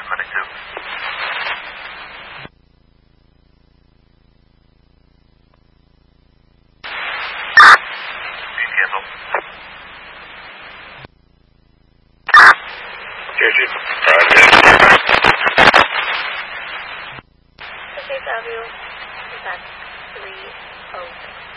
Medic 2. Cancel. Jersey, Avenue, is at 306.